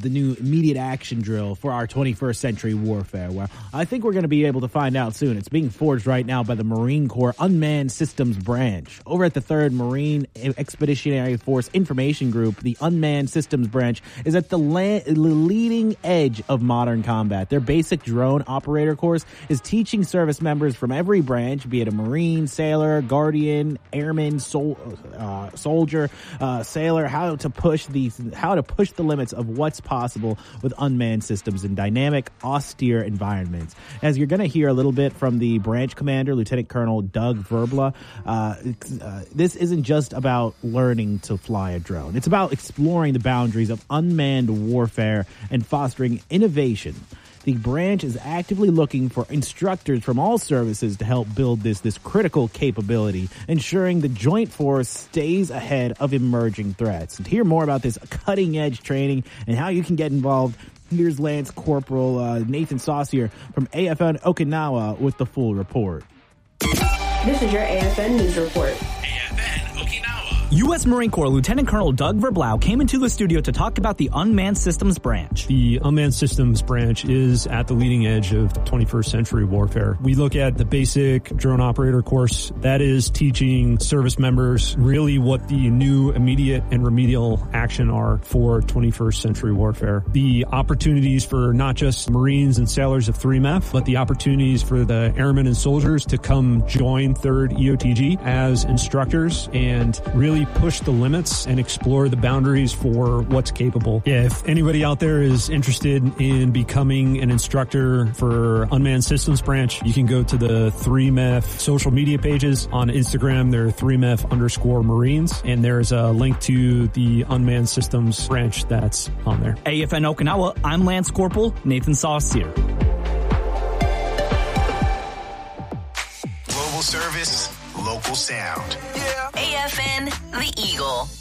the new immediate action drill for our 21st century warfare? Well, I think we're going to be able to find out soon. It's being forged right now by the Marine Corps Unmanned Systems Branch. Over at the 3rd Marine Expeditionary Force Information Group, the Unmanned Systems Branch is at the leading edge of modern combat. Their basic drone operator course is teaching service members from every branch, be it a Marine, sailor, guardian, airman, soldier, sailor, how to push the limits of what's possible with unmanned systems in dynamic, austere environments. As you're going to hear a little bit from the branch commander, Lieutenant Colonel Doug Verbla, this isn't just about learning to fly a drone. It's about exploring the boundaries of unmanned warfare and fostering innovation. The branch is actively looking for instructors from all services to help build this critical capability, ensuring the joint force stays ahead of emerging threats. And to hear more about this cutting-edge training and how you can get involved, here's Lance Corporal Nathan Saucier from AFN Okinawa with the full report. This is your AFN News Report. U.S. Marine Corps Lieutenant Colonel Doug Verblau came into the studio to talk about the Unmanned Systems Branch. The Unmanned Systems Branch is at the leading edge of 21st century warfare. We look at the basic drone operator course. That is teaching service members really what the new immediate and remedial action are for 21st century warfare. The opportunities for not just Marines and sailors of 3MEF, but the opportunities for the airmen and soldiers to come join 3rd EOTG as instructors and really push the limits and explore the boundaries for what's capable. If anybody out there is interested in becoming an instructor for Unmanned Systems Branch, you can go to the 3MEF social media pages. On Instagram, they're 3MEF_Marines, and there's a link to the Unmanned Systems Branch that's on there. AFN Okinawa, I'm Lance Corporal Nathan Saucier. Global service, local sound. AFN, the Eagle.